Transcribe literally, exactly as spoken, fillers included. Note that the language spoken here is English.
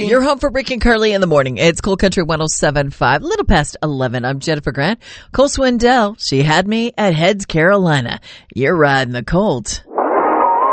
You're home for Rick and Carly in the morning. It's Cool Country one oh seven point five, a little past eleven. I'm Jennifer Grant. Cole Swindell, she had me at Heads, Carolina. You're riding the Colt.